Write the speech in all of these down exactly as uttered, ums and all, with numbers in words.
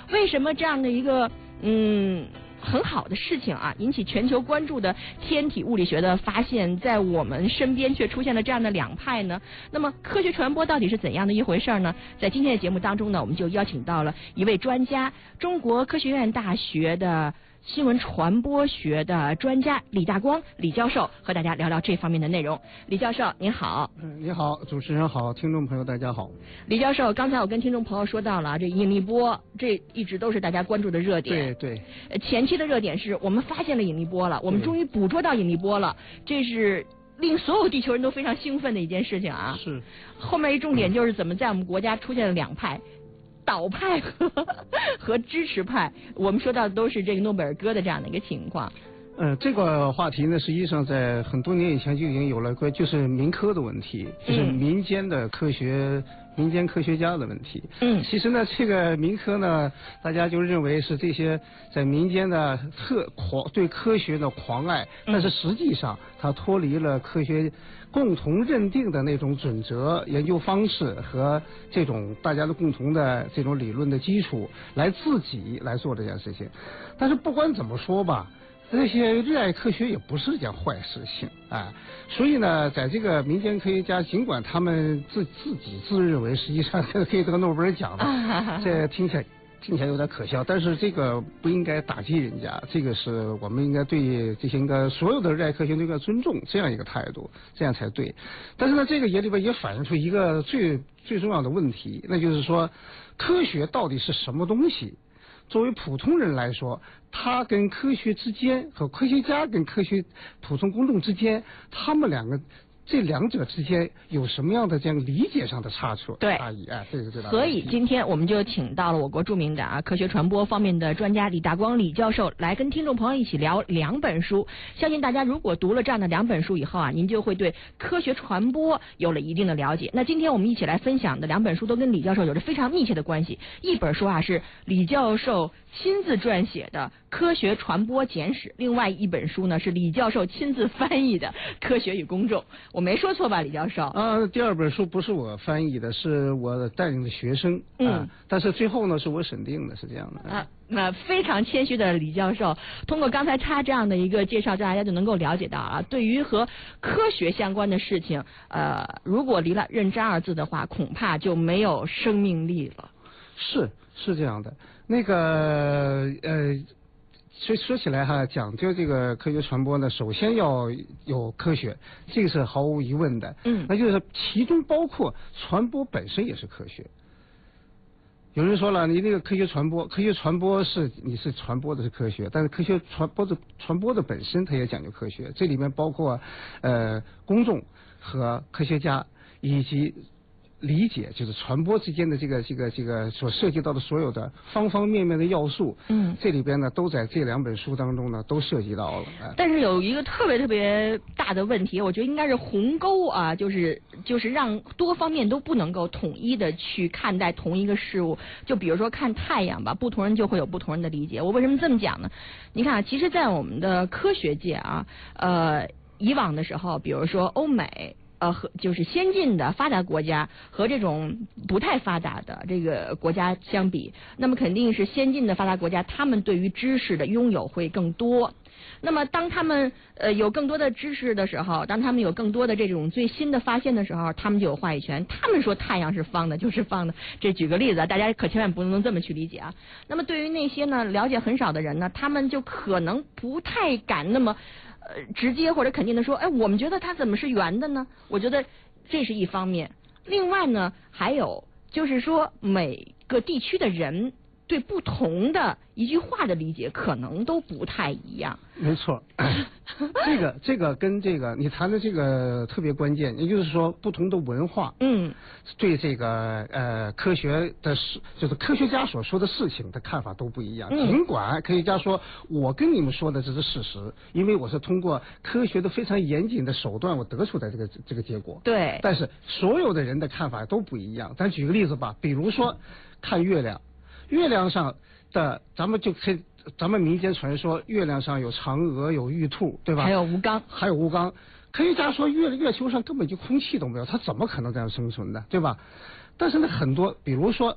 为什么这样的一个嗯很好的事情啊，引起全球关注的天体物理学的发现，在我们身边却出现了这样的两派呢？那么科学传播到底是怎样的一回事呢？在今天的节目当中呢，我们就邀请到了一位专家，中国科学院大学的新闻传播学的专家李大光李教授，和大家聊聊这方面的内容。李教授您好。 嗯，你好，主持人好，听众朋友大家好。 李教授，刚才我跟听众朋友说到了，这引力波这一直都是大家关注的热点。 对对。 呃，前期的热点是我们发现了引力波了，我们终于捕捉到引力波了，这是令所有地球人都非常兴奋的一件事情啊。 是。 后面一重点就是怎么在我们国家出现了两派。倒派和和支持派，我们说到的都是这个诺贝尔哥的这样的一个情况。 呃，这个话题呢，实际上在很多年以前就已经有了个，就是民科的问题，就是民间的科学、嗯、民间科学家的问题。嗯，其实呢，这个民科呢，大家就认为是这些在民间的特狂对科学的狂爱，但是实际上它脱离了科学共同认定的那种准则、研究方式和这种大家的共同的这种理论的基础，来自己来做这件事情。但是不管怎么说吧，这些热爱科学也不是一件坏事情啊，所以呢，在这个民间科学家，尽管他们自自己自认为实际上可以得诺贝尔奖的，这听起来听起来有点可笑，但是这个不应该打击人家，这个是我们应该对这些应该所有的热爱科学都应该尊重这样一个态度，这样才对。但是呢，这个也里边也反映出一个最最重要的问题，那就是说，科学到底是什么东西？作为普通人来说，他跟科学之间和科学家跟科学普通公众之间，他们两个这两者之间有什么样的这样理解上的差错？ 对， 差异啊，这个最大的。 所以今天我们就请到了我国著名的啊科学传播方面的专家李大光李教授来跟听众朋友一起聊两本书。相信大家如果读了这样的两本书以后啊，您就会对科学传播有了一定的了解。那今天我们一起来分享的两本书都跟李教授有着非常密切的关系。一本书啊是李教授亲自撰写的《科学传播简史》，另外一本书呢是李教授亲自翻译的《科学与公众》。我没说错吧，李教授？ 啊，第二本书不是我翻译的，是我带领的学生。嗯、啊，但是最后呢是我审定的，是这样的。 啊，那非常谦虚的李教授，通过刚才他这样的一个介绍，大家就能够了解到啊，对于和科学相关的事情，呃，如果离了认真二字的话，恐怕就没有生命力了。 是是这样的，那个呃。所以说起来哈，讲究这个科学传播呢，首先要有科学，这个是毫无疑问的。嗯，那就是其中包括传播本身也是科学。有人说了，你那个科学传播，科学传播是你是传播的是科学，但是科学传播的传播的本身它也讲究科学，这里面包括呃公众和科学家以及理解，就是传播之间的这个这个这个所涉及到的所有的方方面面的要素，嗯，这里边呢都在这两本书当中呢都涉及到了。 但是有一个特别特别大的问题，我觉得应该是鸿沟啊，就是就是让多方面都不能够统一的去看待同一个事物。就比如说看太阳吧，不同人就会有不同人的理解。我为什么这么讲呢？你看啊，其实，在我们的科学界啊，呃，以往的时候，比如说欧美。呃，和就是先进的发达国家和这种不太发达的这个国家相比，那么肯定是先进的发达国家，他们对于知识的拥有会更多。那么当他们呃有更多的知识的时候，当他们有更多的这种最新的发现的时候，他们就有话语权。他们说太阳是方的，就是方的。这举个例子，大家可千万不能这么去理解啊。那么对于那些呢了解很少的人呢，他们就可能不太敢那么。呃，直接或者肯定的说，哎，我们觉得它怎么是圆的呢？我觉得这是一方面。另外呢，还有就是说，每个地区的人对不同的一句话的理解可能都不太一样。 没错，这个这个跟这个你谈的这个特别关键，也就是说，不同的文化，嗯，对这个呃科学的事，就是科学家所说的事情的看法都不一样。嗯、尽管科学家说，我跟你们说的这是事实，因为我是通过科学的非常严谨的手段，我得出的这个这个结果。 对。 但是所有的人的看法都不一样。咱举个例子吧，比如说看月亮，月亮上的咱们就可以。咱们民间传说，月亮上有嫦娥，有玉兔，对吧？ 还有吴刚， 还有吴刚。科学家说月月球上根本就空气都没有，它怎么可能这样生存的，对吧？但是呢，很多，比如说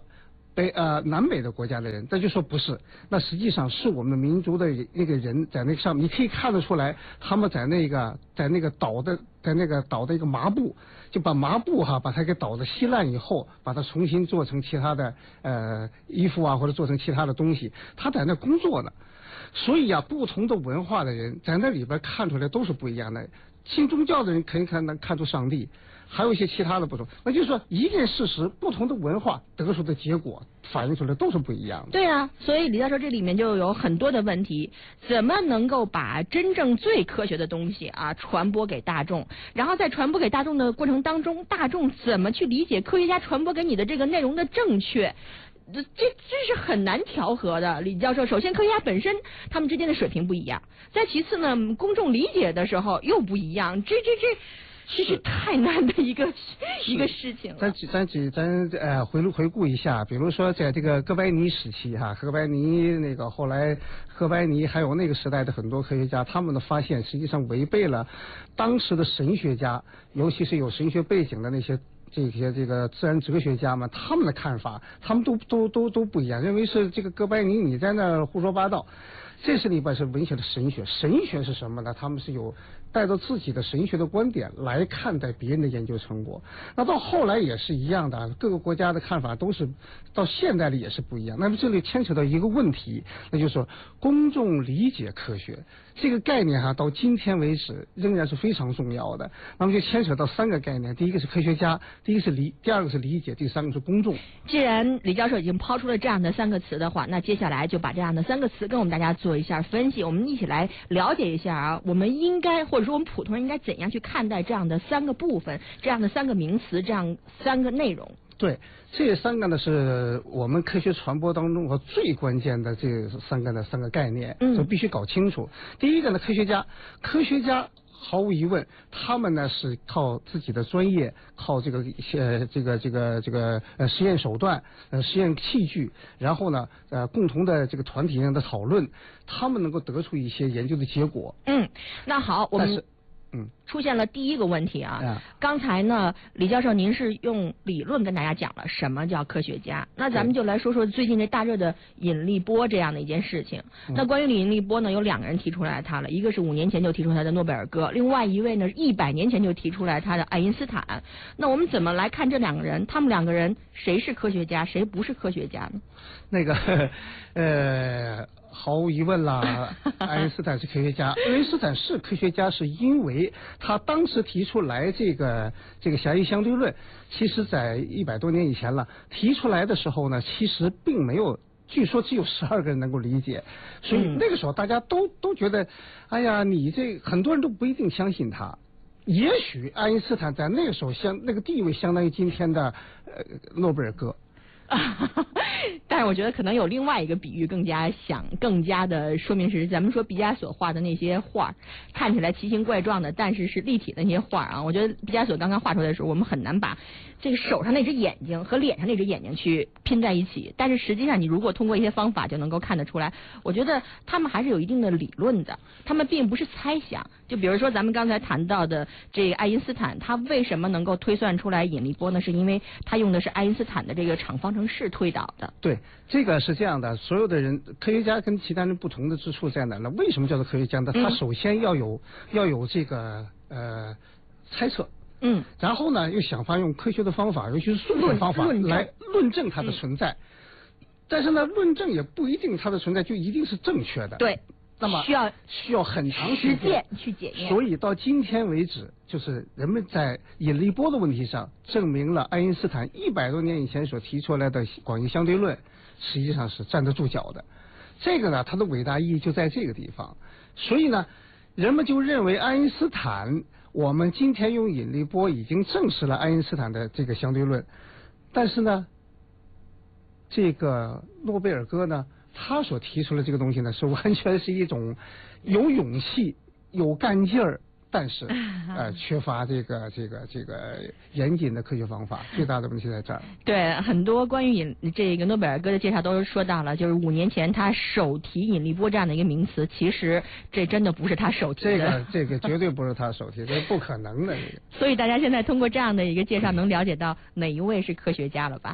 北呃南北的国家的人，他就说不是，那实际上是我们民族的那个人在那个上面，你可以看得出来，他们在那个在那个捣的在那个捣的一个麻布，就把麻布哈把它给捣得稀烂以后，把它重新做成其他的呃衣服啊，或者做成其他的东西，他在那工作呢。所以啊，不同的文化的人在那里边看出来都是不一样的。信宗教的人可以看能看出上帝，还有一些其他的不同。那就是说，一件事实，不同的文化得出的结果反映出来都是不一样的。 对啊，所以李教授这里面就有很多的问题，怎么能够把真正最科学的东西啊传播给大众？然后在传播给大众的过程当中，大众怎么去理解科学家传播给你的这个内容的正确？这这这是很难调和的，李教授。首先，科学家本身他们之间的水平不一样，再其次呢，公众理解的时候又不一样，这这这这是太难的一个一个事情了。 咱咱咱呃回回顾一下，比如说在这个哥白尼时期哈，哥白尼那个后来哥白尼还有那个时代的很多科学家，他们的发现实际上违背了当时的神学家，尤其是有神学背景的那些。这些这个自然哲学家们，他们的看法，他们都都都都不一样，认为是这个哥白尼你在那儿胡说八道，这是里边是文学的神学。神学是什么呢？他们是有带着自己的神学的观点来看待别人的研究成果。那到后来也是一样的，各个国家的看法都是到现代里也是不一样。那么这里牵扯到一个问题，那就是说公众理解科学这个概念哈，到今天为止仍然是非常重要的。那么就牵扯到三个概念，第一个是科学家，第一个是理，第二个是理解，第三个是公众。 既然李教授已经抛出了这样的三个词的话，那接下来就把这样的三个词跟我们大家做一下分析，我们一起来了解一下啊，我们应该或者说我们普通人应该怎样去看待这样的三个部分，这样的三个名词，这样三个内容。 对，这三个呢是我们科学传播当中和最关键的这三个的三个概念，嗯，就必须搞清楚。第一个呢，科学家，科学家毫无疑问，他们呢是靠自己的专业，靠这个呃这个这个这个呃实验手段、呃实验器具，然后呢呃共同的这个团体上的讨论，他们能够得出一些研究的结果。 嗯，那好，我们。 嗯， 出现了第一个问题啊。 嗯、 刚才呢，李教授您是用理论跟大家讲了什么叫科学家，那咱们就来说说最近这大热的引力波这样的一件事情。嗯、那关于引力波呢，有两个人提出来他了，一个是五年前就提出他的诺贝尔哥，另外一位呢一百年前就提出来他的爱因斯坦。那我们怎么来看这两个人？他们两个人谁是科学家，谁不是科学家呢？ 那个呃。毫无疑问啦，爱因斯坦是科学家。爱因斯坦是科学家，是因为他当时提出来这个这个狭义相对论，其实在一百多年以前了。提出来的时候呢，其实并没有，据说只有十二个人能够理解，所以那个时候大家都都觉得，哎呀，你这很多人都不一定相信他。也许爱因斯坦在那个时候相那个地位相当于今天的呃诺贝尔哥。 但是我觉得可能有另外一个比喻更加想更加的说明是，咱们说毕加索画的那些画看起来奇形怪状的，但是是立体的那些画啊，我觉得毕加索刚刚画出来的时候，我们很难把这个手上那只眼睛和脸上那只眼睛去拼在一起，但是实际上你如果通过一些方法就能够看得出来，我觉得他们还是有一定的理论的，他们并不是猜想。就比如说咱们刚才谈到的这个爱因斯坦，他为什么能够推算出来引力波呢？是因为他用的是爱因斯坦的这个场方程式推导的。 对，这个是这样的，所有的人，科学家跟其他人不同的之处在哪呢？为什么叫做科学家呢？他首先要有、嗯、要有这个呃猜测。嗯，然后呢，又想法用科学的方法，尤其是数学方法来论证它的存在。嗯、但是呢，论证也不一定它的存在就一定是正确的。 对， 那么需要需要很长时间去检验。 所以到今天为止，就是人们在引力波的问题上证明了爱因斯坦一百多年以前所提出来的广义相对论，实际上是站得住脚的。这个呢，它的伟大意义就在这个地方。所以呢，人们就认为爱因斯坦。我们今天用引力波已经证实了爱因斯坦的这个相对论，但是呢，这个诺贝尔哥呢，他所提出的这个东西呢，是完全是一种有勇气、有干劲儿，但是呃缺乏这个这个这个严谨的科学方法。最大的问题在这儿。 对，很多关于引这个诺贝尔哥的介绍都说到了，就是五年前他首提引力波这样的一个名词，其实这真的不是他首提的。 这个这个绝对不是他首提，这是不可能的。这个。 所以大家现在通过这样的一个介绍，能了解到哪一位是科学家了吧？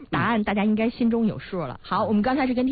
答案大家应该心中有数了。好，我们刚才是跟听。